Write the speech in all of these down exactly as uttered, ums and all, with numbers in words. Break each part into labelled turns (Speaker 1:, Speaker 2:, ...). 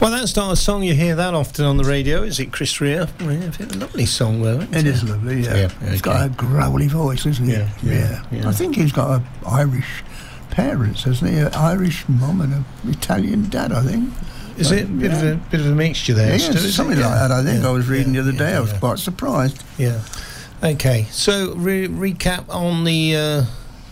Speaker 1: Well, that's not a song you hear that often on the radio, is it, Chris Rea? Yeah, a lovely song, though.
Speaker 2: It is lovely, yeah.
Speaker 1: yeah
Speaker 2: He's
Speaker 1: okay.
Speaker 2: got a growly voice, isn't he?
Speaker 1: Yeah, yeah,
Speaker 2: yeah.
Speaker 1: yeah.
Speaker 2: I think he's got a Irish parents, hasn't he? An Irish mum and an Italian dad, I think.
Speaker 1: Is
Speaker 2: but,
Speaker 1: it a bit,
Speaker 2: yeah.
Speaker 1: of a bit of a mixture there?
Speaker 2: Yeah,
Speaker 1: Stu, is
Speaker 2: something
Speaker 1: it?
Speaker 2: like
Speaker 1: yeah.
Speaker 2: that, I think.
Speaker 1: Yeah,
Speaker 2: I was reading
Speaker 1: yeah,
Speaker 2: the other day.
Speaker 1: yeah,
Speaker 2: I was
Speaker 1: yeah.
Speaker 2: quite surprised.
Speaker 1: Yeah. Okay, so re- recap on the... Uh,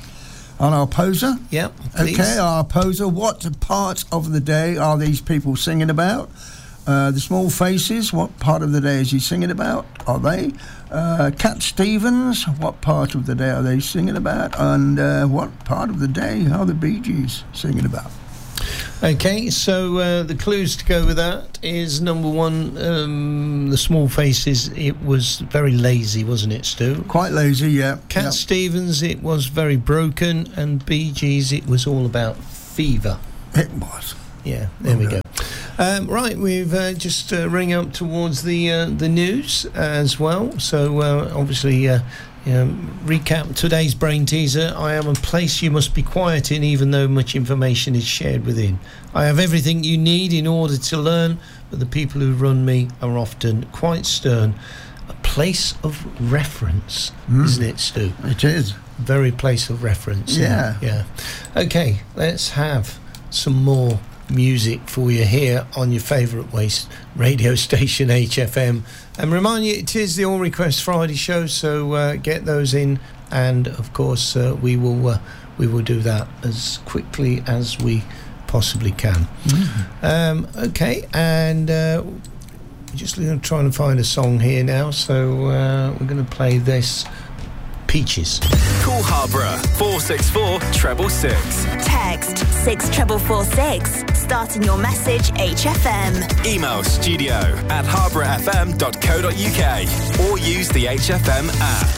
Speaker 2: On our poser?
Speaker 1: Yeah, please.
Speaker 2: Okay, our poser. What part of the day are these people singing about? Uh, the Small Faces, what part of the day is he singing about? Are they? Uh, Cat Stevens, what part of the day are they singing about? And uh, what part of the day are the Bee Gees singing about?
Speaker 1: Okay, so uh, the clues to go with that is number one, um, the Small Faces, it was very lazy, wasn't it, Stu?
Speaker 2: Quite lazy, yeah.
Speaker 1: Cat
Speaker 2: yep.
Speaker 1: Stevens, it was very broken, and Bee Gees, it was all about fever.
Speaker 2: It was.
Speaker 1: Yeah, there
Speaker 2: Well
Speaker 1: we
Speaker 2: done.
Speaker 1: go. Um, right, we've uh, just uh, running up towards the uh, the news as well. So uh, obviously, uh, you know, recap today's brain teaser. I am a place you must be quiet in, even though much information is shared within. I have everything you need in order to learn, but the people who run me are often quite stern. A place of reference,
Speaker 2: Mm.
Speaker 1: isn't it, Stu?
Speaker 2: It is.
Speaker 1: Very place of reference.
Speaker 2: Yeah.
Speaker 1: Yeah. Okay, let's have some more music for you here on your favourite waste radio station, H F M. And remind you, it is the All Request Friday show, so uh, get those in, and of course uh, we will uh, we will do that as quickly as we possibly can.
Speaker 2: Mm.
Speaker 1: Um, okay, and uh, we're just trying to find a song here now, so uh, we're going to play this. Peaches.
Speaker 3: Call Harborough four six four treble six.
Speaker 4: Text six treble four six, starting your message H F M.
Speaker 3: Email studio at harborough f m dot co dot u k or use the H F M app.